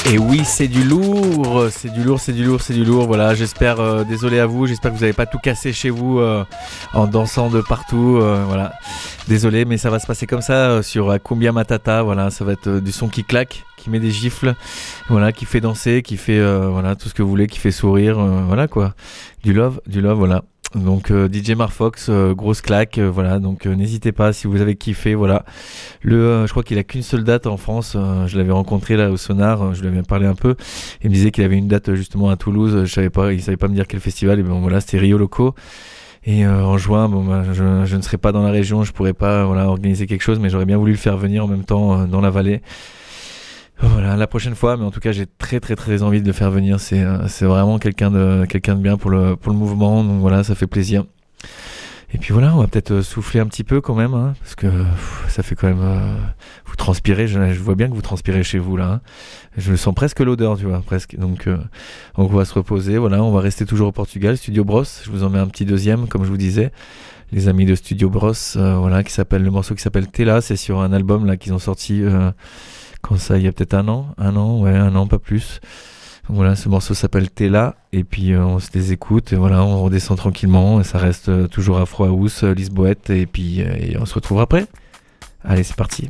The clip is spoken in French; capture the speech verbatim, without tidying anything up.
Et oui, c'est du lourd, c'est du lourd, c'est du lourd, c'est du lourd. Voilà, j'espère, euh, désolé à vous, j'espère que vous n'avez pas tout cassé chez vous euh, en dansant de partout. Euh, voilà, désolé, mais ça va se passer comme ça euh, sur Cumbia Matata. Voilà, ça va être euh, du son qui claque, qui met des gifles, voilà, qui fait danser, qui fait euh, voilà tout ce que vous voulez, qui fait sourire, euh, voilà quoi, du love, du love, voilà. Donc euh, D J Marfox, euh, grosse claque, euh, voilà. Donc euh, n'hésitez pas si vous avez kiffé, voilà. Le, euh, je crois qu'il a qu'une seule date en France. Euh, je l'avais rencontré là au Sonar, euh, je lui avais parlé un peu. Il me disait qu'il avait une date euh, justement à Toulouse. Je savais pas, il savait pas me dire quel festival. Et bon voilà, c'était Rio Loco. Et euh, en juin, bon bah, je, je ne serai pas dans la région, je pourrais pas voilà organiser quelque chose, mais j'aurais bien voulu le faire venir en même temps euh, dans la vallée. Voilà, la prochaine fois, mais en tout cas, j'ai très très très envie de le faire venir. C'est euh, c'est vraiment quelqu'un de quelqu'un de bien pour le pour le mouvement. Donc voilà, ça fait plaisir. Et puis voilà, on va peut-être euh, souffler un petit peu quand même, hein, parce que pff, ça fait quand même. Euh, vous transpirez, je, je vois bien que vous transpirez chez vous là. Hein. Je sens presque l'odeur, tu vois, presque. Donc, euh, donc on va se reposer. Voilà, on va rester toujours au Portugal, Studio Bros. Je vous en mets un petit deuxième, comme je vous disais. Les amis de Studio Bros, euh, voilà, qui s'appelle le morceau qui s'appelle Tela. C'est sur un album là qu'ils ont sorti. Euh, Quand ça, il y a peut-être un an, un an, ouais, un an, pas plus. Donc voilà, ce morceau s'appelle Tela, et puis euh, on se les écoute, et voilà, on redescend tranquillement, et ça reste euh, toujours Afro House, euh, Lisboète, et puis euh, et on se retrouve après. Allez, c'est parti.